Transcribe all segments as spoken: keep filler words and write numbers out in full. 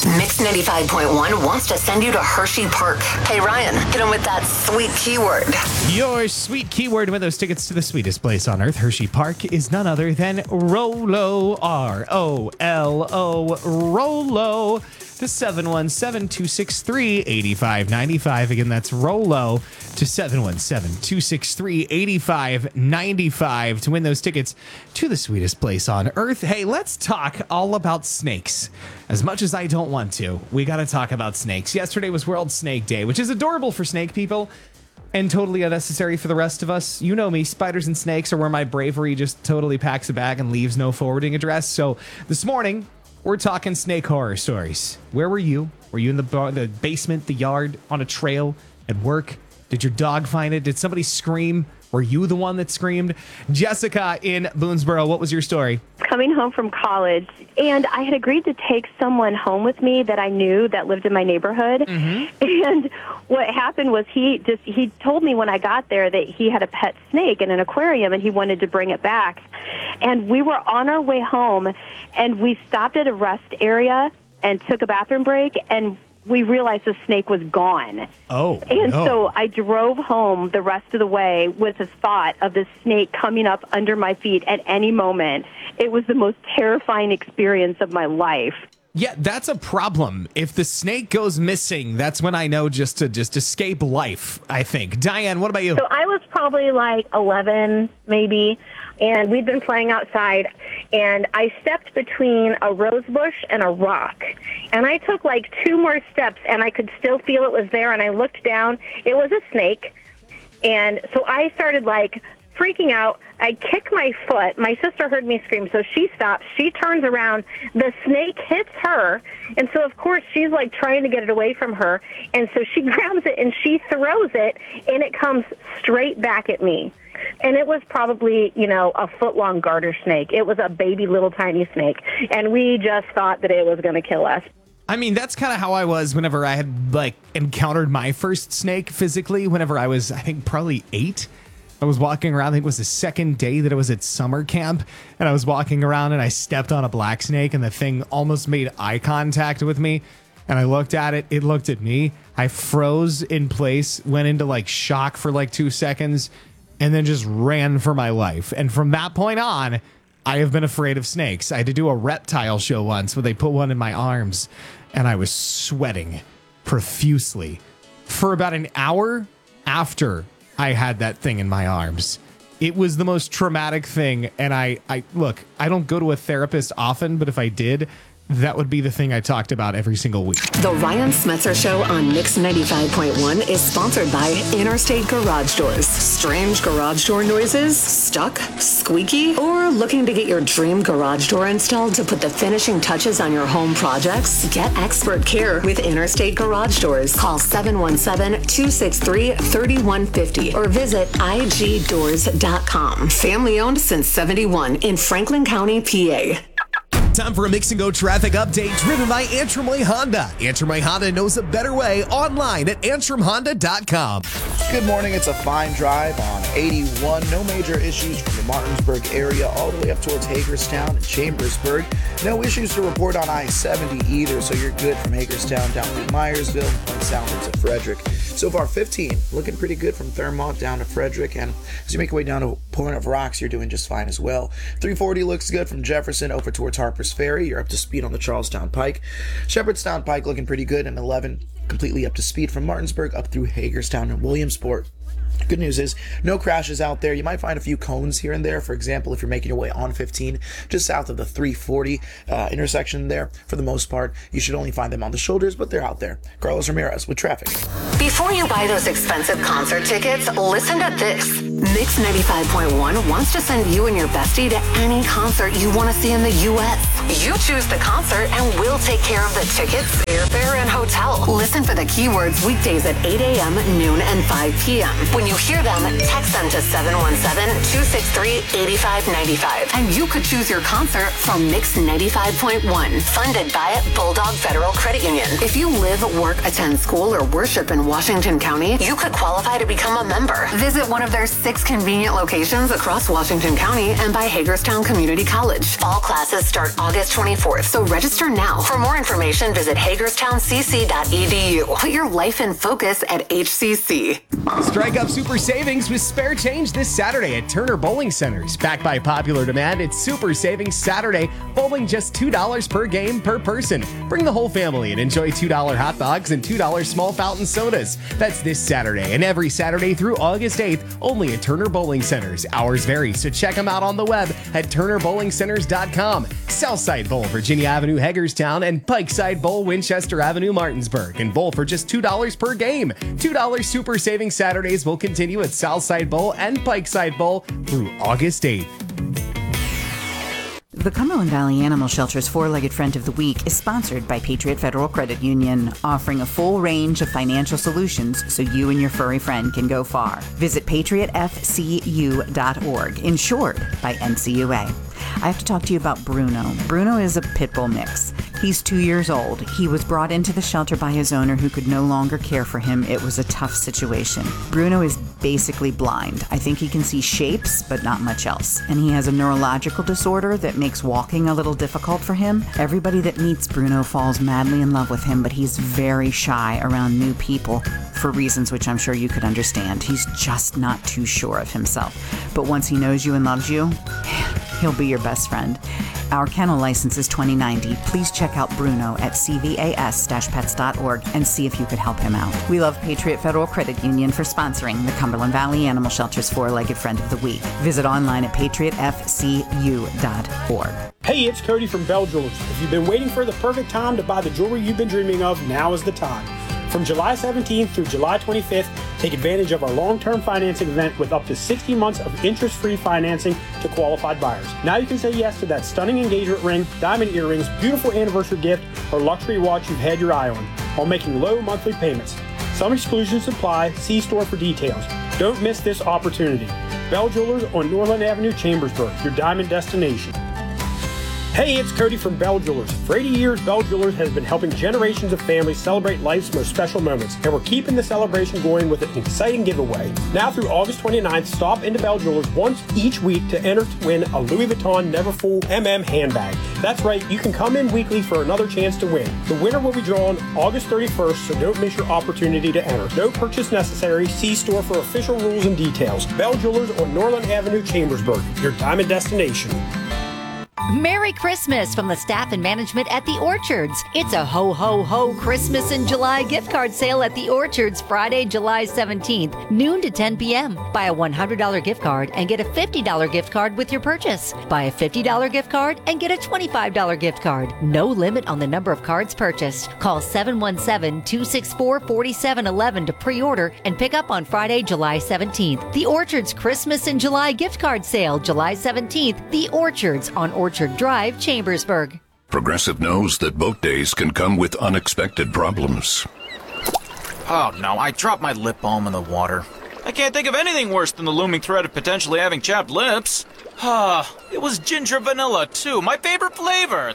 Mix ninety-five point one wants to send you to Hershey Park. Hey, Ryan, hit him with that sweet keyword. Your sweet keyword with those tickets to the sweetest place on earth, Hershey Park, is none other than Rolo, R O L O, Rolo, to seven one seven, two six three, eight five nine five. Again, that's Rolo to seven one seven, two six three, eight five nine five to win those tickets to the sweetest place on earth. Hey, let's talk all about snakes. As much as I don't want to, we got to talk about snakes. Yesterday was World Snake Day, which is adorable for snake people and totally unnecessary for the rest of us. You know me, spiders and snakes are where my bravery just totally packs a bag and leaves no forwarding address. So this morning, we're talking snake horror stories. Where were you? Were you in the bar, the basement, the yard, on a trail, at work? Did your dog find it? Did somebody scream? Were you the one that screamed? Jessica in Boonesboro, what was your story? Coming home from college, and I had agreed to take someone home with me that I knew that lived in my neighborhood. Mm-hmm. And what happened was he just he told me when I got there that he had a pet snake in an aquarium and he wanted to bring it back. And we were on our way home, and we stopped at a rest area and took a bathroom break, and we realized the snake was gone. Oh, And no. so I drove home the rest of the way with the thought of the snake coming up under my feet at any moment. It was the most terrifying experience of my life. Yeah, that's a problem. If the snake goes missing, that's when I know just to just escape life, I think. Diane, what about you? So I was probably like eleven, maybe, and we'd been playing outside, and I stepped between a rose bush and a rock. And I took like two more steps, and I could still feel it was there, and I looked down. It was a snake. And so I started like freaking out. I kick my foot. My sister heard me scream, so she stops. She turns around. The snake hits her, and so, of course, she's, like, trying to get it away from her. And so she grabs it, and she throws it, and it comes straight back at me. And it was probably, you know, a foot-long garter snake. It was a baby little tiny snake, and we just thought that it was going to kill us. I mean, that's kind of how I was whenever I had, like, encountered my first snake physically, whenever I was, I think, probably eight. I was walking around, I think it was the second day that I was at summer camp, and I was walking around and I stepped on a black snake and the thing almost made eye contact with me. And I looked at it, it looked at me. I froze in place, went into like shock for like two seconds, and then just ran for my life. And from that point on, I have been afraid of snakes. I had to do a reptile show once where they put one in my arms, and I was sweating profusely for about an hour after I had that thing in my arms. It was the most traumatic thing. And I, I look, I don't go to a therapist often, but if I did, that would be the thing I talked about every single week. The Ryan Smetzer Show on Mix ninety-five point one is sponsored by Interstate Garage Doors. Strange garage door noises? Stuck? Squeaky? Or looking to get your dream garage door installed to put the finishing touches on your home projects? Get expert care with Interstate Garage Doors. Call seven one seven, two six three, three one five zero or visit I G doors dot com. Family owned since seventy-one in Franklin County, P A. Time for a Mix and Go traffic update driven by Antrim Way Honda. Antrim Way Honda knows a better way online at antrim honda dot com. Good morning. It's a fine drive on eighty-one. No major issues from the Martinsburg area all the way up towards Hagerstown and Chambersburg. No issues to report on I seventy either, so you're good from Hagerstown down through Myersville and southward to Frederick. So far, fifteen, looking pretty good from Thurmont down to Frederick, and as you make your way down to Point of Rocks, you're doing just fine as well. three forty looks good from Jefferson over towards Harper's Ferry. You're up to speed on the Charlestown Pike. Shepherdstown Pike looking pretty good, and eleven completely up to speed from Martinsburg up through Hagerstown and Williamsport. Good news is no crashes out there. You might find a few cones here and there. For example, if you're making your way on fifteen, just south of the three forty uh, intersection there, for the most part, you should only find them on the shoulders, but they're out there. Carlos Ramirez with traffic. Before you buy those expensive concert tickets, listen to this. Mix ninety-five point one wants to send you and your bestie to any concert you want to see in the U S. You choose the concert and we'll take care of the tickets, airfare, and hotel. Listen for the keywords weekdays at eight a.m., noon, and five p.m. When you hear them, text them to seven one seven, two six three, eight five nine five. And you could choose your concert from Mix ninety-five point one, funded by Bulldog Federal Credit Union. If you live, work, attend school, or worship in Washington County, you could qualify to become a member. Visit one of their six convenient locations across Washington County and by Hagerstown Community College. Fall classes start August twenty-fourth, so register now. For more information, visit hagerstown c c dot e d u. Put your life in focus at H C C. Strike up super savings with spare change this Saturday at Turner Bowling Centers. Backed by popular demand, it's Super Savings Saturday. Bowling just two dollars per game per person. Bring the whole family and enjoy two dollar hot dogs and two dollar small fountain sodas. That's this Saturday and every Saturday through August eighth, only at Turner Bowling Centers. Hours vary, so check them out on the web at turner bowling centers dot com. Southside Bowl, Virginia Avenue, Hagerstown, and Pikeside Bowl, Winchester Avenue, Martinsburg. And bowl for just two dollars per game. two dollar Super Savings Saturdays will continue at Southside Bowl and Pikeside Bowl through August eighth. The Cumberland Valley Animal Shelter's Four-Legged Friend of the Week is sponsored by Patriot Federal Credit Union, offering a full range of financial solutions so you and your furry friend can go far. Visit patriot f c u dot org, insured by N C U A. I have to talk to you about Bruno. Bruno is a pit bull mix. He's two years old. He was brought into the shelter by his owner who could no longer care for him. It was a tough situation. Bruno is basically blind. I think he can see shapes, but not much else. And he has a neurological disorder that makes walking a little difficult for him. Everybody that meets Bruno falls madly in love with him, but he's very shy around new people for reasons which I'm sure you could understand. He's just not too sure of himself. But once he knows you and loves you, he'll be your best friend. Our kennel license is twenty ninety. Please check out Bruno at c v a s dash pets dot org and see if you could help him out. We love Patriot Federal Credit Union for sponsoring the Cumberland Valley Animal Shelter's Four-Legged Friend of the Week. Visit online at patriot f c u dot org. Hey, it's Cody from Bell Jewelers. If you've been waiting for the perfect time to buy the jewelry you've been dreaming of, now is the time. From July seventeenth through July twenty-fifth, take advantage of our long-term financing event with up to sixty months of interest-free financing to qualified buyers. Now you can say yes to that stunning engagement ring, diamond earrings, beautiful anniversary gift, or luxury watch you've had your eye on, while making low monthly payments. Some exclusions apply. See store for details. Don't miss this opportunity. Bell Jewelers on Norland Avenue, Chambersburg, your diamond destination. Hey, it's Cody from Bell Jewelers. For eighty years, Bell Jewelers has been helping generations of families celebrate life's most special moments, and we're keeping the celebration going with an exciting giveaway. Now through August twenty-ninth, stop into Bell Jewelers once each week to enter to win a Louis Vuitton Neverfull M M handbag. That's right, you can come in weekly for another chance to win. The winner will be drawn August thirty-first, so don't miss your opportunity to enter. No purchase necessary. See store for official rules and details. Bell Jewelers on Norland Avenue, Chambersburg, your diamond destination. Merry Christmas from the staff and management at The Orchards. It's a ho, ho, ho Christmas in July gift card sale at The Orchards Friday, July seventeenth, noon to ten p.m. Buy a one hundred dollars gift card and get a fifty dollars gift card with your purchase. Buy a fifty dollars gift card and get a twenty-five dollars gift card. No limit on the number of cards purchased. Call seven one seven, two six four, four seven one one to pre-order and pick up on Friday, July seventeenth. The Orchards Christmas in July gift card sale, July seventeenth. The Orchards on Orchard Drive, Chambersburg. Progressive knows that boat days can come with unexpected problems. Oh no, I dropped my lip balm in the water. I can't think of anything worse than the looming threat of potentially having chapped lips. Ah, it was ginger vanilla too, my favorite flavor.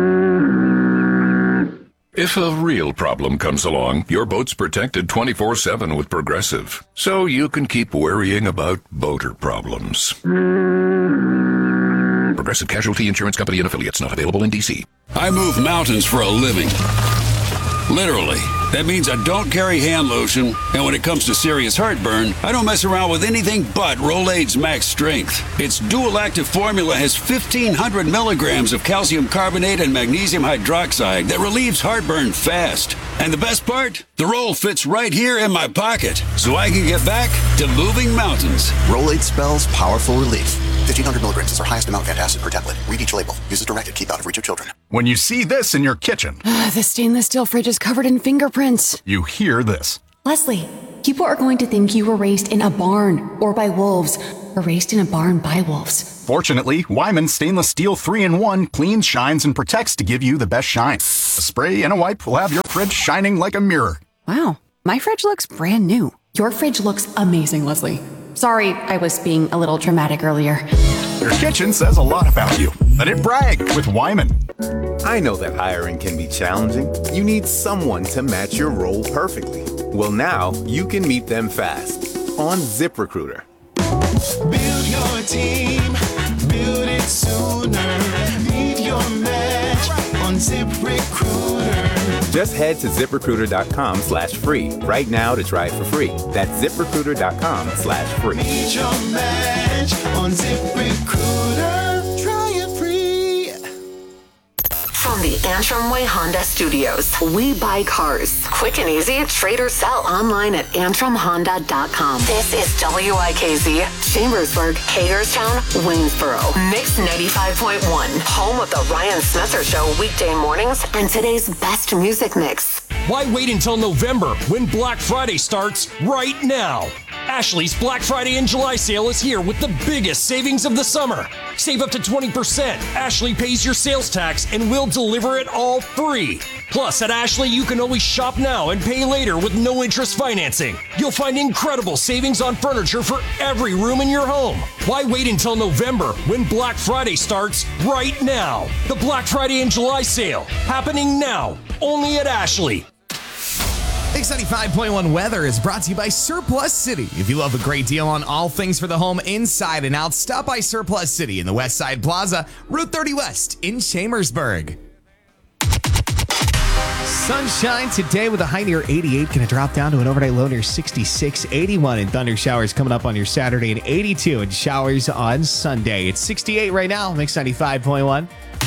If a real problem comes along, your boat's protected twenty-four seven with Progressive, so you can keep worrying about boater problems. Progressive Casualty Insurance Company and affiliates, not available in D C. I move mountains for a living. Literally. That means I don't carry hand lotion, and when it comes to serious heartburn, I don't mess around with anything but Rolaids Max Strength. Its dual-active formula has fifteen hundred milligrams of calcium carbonate and magnesium hydroxide that relieves heartburn fast. And the best part? The roll fits right here in my pocket, so I can get back to moving mountains. Rolaids spells powerful relief. fifteen hundred milligrams is our highest amount of antacid per tablet. Read each label. Use as directed. Keep out of reach of children. When you see this in your kitchen, the stainless steel fridge is covered in fingerprints. You hear this. Leslie, people are going to think you were raised in a barn or by wolves, or raised in a barn by wolves. Fortunately, Wyman Stainless Steel three in one cleans, shines, and protects to give you the best shine. A spray and a wipe will have your fridge shining like a mirror. Wow, my fridge looks brand new. Your fridge looks amazing, Leslie. Sorry, I was being a little dramatic earlier. Your kitchen says a lot about you. Let it brag with Wyman. I know that hiring can be challenging. You need someone to match your role perfectly. Well, now you can meet them fast on ZipRecruiter. Build your team, build it sooner. Meet your match on ZipRecruiter. Just head to ZipRecruiter.com slash free right now to try it for free. That's ZipRecruiter.com slash free. Meet your match on ZipRecruiter. Try it free. From the Antrim Way Honda Studios, we buy cars. Quick and easy, trade or sell online at antrim honda dot com. This is W I K Z, Chambersburg, Hagerstown, Waynesboro. Mix ninety-five point one, home of the Ryan Smetzer Show weekday mornings and today's best music mix. Why wait until November when Black Friday starts right now? Ashley's Black Friday and July sale is here with the biggest savings of the summer. Save up to twenty percent. Ashley pays your sales tax and will deliver it all free. Plus, at Ashley, you can always shop now and pay later with no interest financing. You'll find incredible savings on furniture for every room in your home. Why wait until November when Black Friday starts right now? The Black Friday and July sale happening now, only at Ashley. Mix ninety-five point one weather is brought to you by Surplus City. If you love a great deal on all things for the home inside and out, stop by Surplus City in the West Side Plaza, Route thirty West in Chambersburg. Sunshine today with a high near eighty-eight. Going to drop down to an overnight low near sixty-six, eighty-one in thunder showers coming up on your Saturday, and eighty-two in showers on Sunday. It's sixty-eight right now. Mix ninety-five point one.